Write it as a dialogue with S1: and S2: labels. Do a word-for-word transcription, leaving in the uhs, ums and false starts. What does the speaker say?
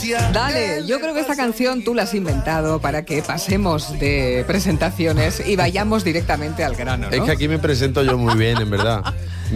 S1: Dale, yo creo que esta canción tú la has inventado para que pasemos de presentaciones y vayamos directamente al grano, ¿no?
S2: Es que aquí me presento yo muy bien, en verdad.